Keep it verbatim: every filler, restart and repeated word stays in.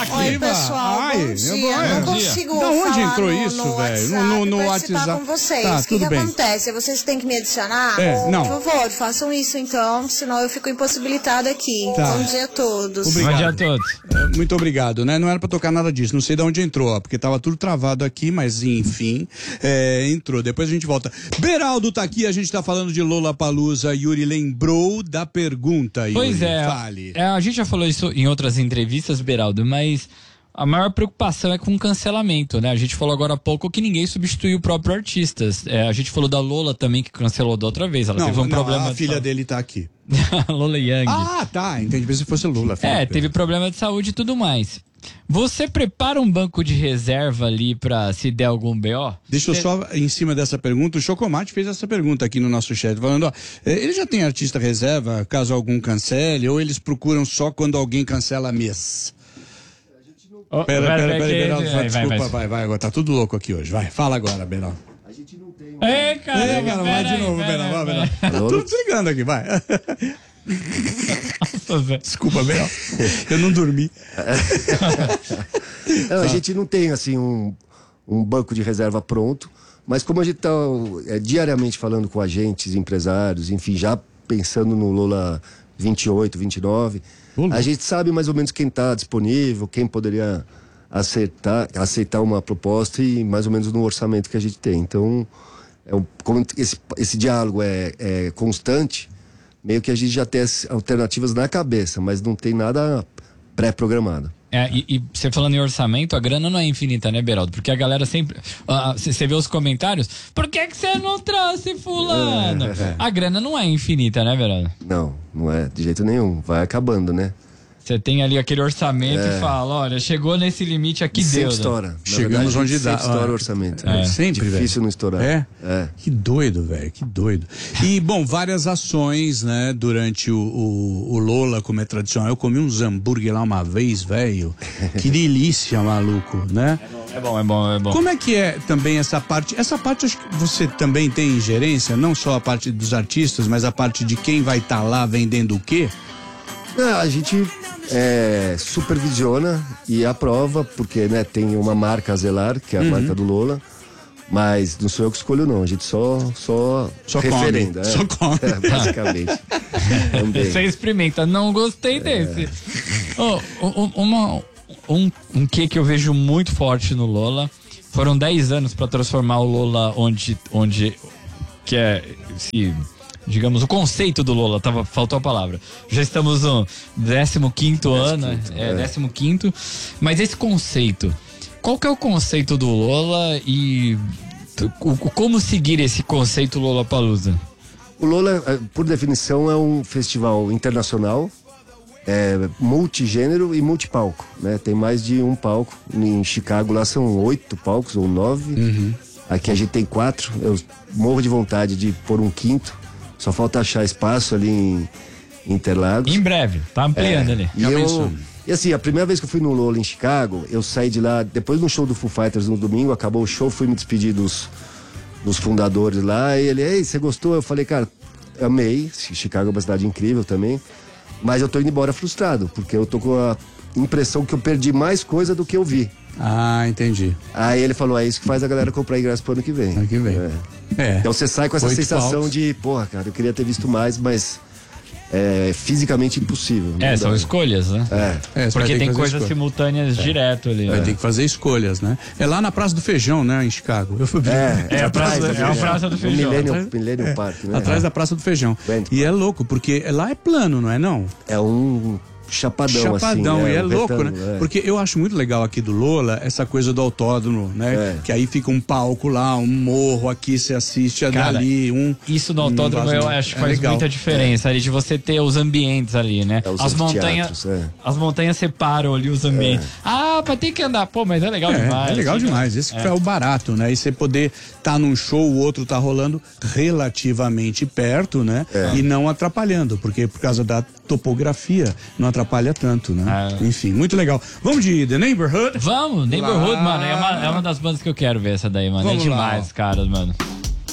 aqui. Oi, pessoal, Ai, bom dia. eu, eu não bom consigo dia. Da onde falar entrou no, isso, no velho? WhatsApp, No, no participar WhatsApp. com vocês. Tá, o que, tudo que bem. acontece? Vocês têm que me adicionar? É, não. Por favor, façam isso então, senão eu fico impossibilitada aqui. Tá. Bom dia a todos. Obrigado. Bom dia a todos. É, muito obrigado, né? Não era pra tocar nada disso, não sei de onde entrou, ó, porque tava tudo travado aqui, mas enfim, é, entrou. Depois a gente volta. Beraldo tá aqui, a gente tá falando de Lollapalooza. Yuri lembrou da pergunta, Yuri. Pois é, Fale. é, a gente já falou isso em outras entrevistas, Beraldo, mas a maior preocupação é com o cancelamento, né? A gente falou agora há pouco que ninguém substitui o próprio artista. É, a gente falou da Lola também, que cancelou da outra vez. Ela Não, teve um não, problema a de filha saúde. dele tá aqui. Lola Young. Ah, tá, entendi, pensei que fosse Lula. filha É, dele. teve problema de saúde e tudo mais. Você prepara um banco de reserva ali pra se der algum B O? Deixa eu só, em cima dessa pergunta, o Chocomate fez essa pergunta aqui no nosso chat, falando, ó, ele já tem artista reserva, caso algum cancele, ou eles procuram só quando alguém cancela mês? Oh, Pera, pera, pera, que- Beraldo, vai, desculpa, vai, vai, vai. vai, agora tá tudo louco aqui hoje, vai, fala agora, Beraldo. Ei, caramba, Ei, cara, vai pera de aí, novo, pera Beraldo, aí, vai, pera Beraldo. Tá tudo desligando aqui, vai. aí. Velho. Desculpa, Beraldo, eu não dormi. Não, a gente não tem assim um, um banco de reserva pronto, mas como a gente está é, diariamente falando com agentes, empresários, enfim, já pensando no Lola vinte e oito, vinte e nove, Olá. a gente sabe mais ou menos quem está disponível, quem poderia aceitar, aceitar uma proposta e mais ou menos no orçamento que a gente tem. Então, é um, como esse, esse diálogo é, é constante, meio que a gente já tem as alternativas na cabeça, mas não tem nada pré-programado. É, e, e você falando em orçamento, a grana não é infinita, né, Beraldo? Porque a galera sempre... Você vê os comentários, por que que você não trouxe fulano? É, é. A grana não é infinita, né, Beraldo? Não, não é de jeito nenhum. Vai acabando, né? Você tem ali aquele orçamento É. e fala, olha, chegou nesse limite aqui, Sempre deu. né? estoura. Na Chegamos verdade, onde sempre dá. estoura Ah, o orçamento. É, sempre, velho. Difícil não estourar. É? É. Que doido, velho, que doido. E, bom, várias ações, né, durante o, o, o Lola, como é tradicional. Eu comi uns hambúrguer lá uma vez, velho. Que delícia, maluco, né? É bom, é bom, é bom. Como é que é também essa parte? Essa parte acho que você também tem ingerência, não só a parte dos artistas, mas a parte de quem vai estar lá vendendo o quê? É, a gente é, supervisiona e aprova, porque né, tem uma marca a zelar, que é a Uhum. marca do Lola. Mas não sou eu que escolho, não. A gente só, só, Só referenda. come, é. só come. É, basicamente. Também. Você experimenta, não gostei desse. Oh, um, uma, um, um que que eu vejo muito forte no Lola, foram dez anos para transformar o Lola onde, onde que é, se, digamos, o conceito do Lola, tava, faltou a palavra. Já estamos no décimo quinto ano, é, é. décimo quinto, mas esse conceito, qual que é o conceito do Lola e o, o- como seguir esse conceito Lollapalooza? O Lola, eh, por definição, é um festival internacional, é, multigênero e multipalco, né? Tem mais de um palco. Em Chicago lá são oito palcos ou nove. Aqui a gente tem quatro. Eu morro de vontade de pôr um quinto. Só falta achar espaço ali em Interlagos. Em breve, tá ampliando ali. E Já eu, pensou? e assim, a primeira vez que eu fui no Lola em Chicago, eu saí de lá, depois do show do Foo Fighters no domingo, acabou o show, fui me despedir dos, dos fundadores lá, e ele, ei, você gostou? Eu falei, cara, amei, Chicago é uma cidade incrível também, mas eu tô indo embora frustrado, porque eu tô com a impressão que eu perdi mais coisa do que eu vi. Ah, entendi. Aí ele falou, é isso que faz a galera comprar ingresso pro ano que vem. Ano que vem. É. É. Então você sai com essa Oito sensação palcos. de, porra, cara, eu queria ter visto mais, mas é fisicamente impossível. É, Não são dá. escolhas, né? É. É, você vai ter Porque que tem fazer coisas escolha. simultâneas direto ali. Vai né? ter que fazer escolhas, né? É lá na Praça do Feijão, né, em Chicago. Eu fui É, É a praça, é a praça do O feijão. Millennium, Millennium Park, né? atrás da Praça do Feijão. Bento. E é louco, porque lá é plano, não é não? É um chapadão, Chapadão, assim. e é um louco, retângulo, né? é. Porque eu acho muito legal aqui do Lola essa coisa do autódromo, né? É. Que aí fica um palco lá, um morro aqui, você assiste Cara, dali, um... Isso no um autódromo eu vazamento. acho que É faz legal. muita diferença ali, de você ter os ambientes ali, né? É, os as montanhas anfiteatros, é. as montanhas separam ali os ambientes. Ah, mas tem que andar. Pô, mas é legal É, demais. é legal fica- demais, esse que é o barato, né? E você poder estar tá num show, o outro tá rolando relativamente perto, né? E não atrapalhando, porque por causa da topografia não atrapalha tanto, né? Ah. Enfim, muito legal. Vamos de The Neighborhood? Vamos, Neighborhood, Lá. mano. É uma, é uma das bandas que eu quero ver essa daí, mano. Vamos é lá, demais, ó. caras, mano.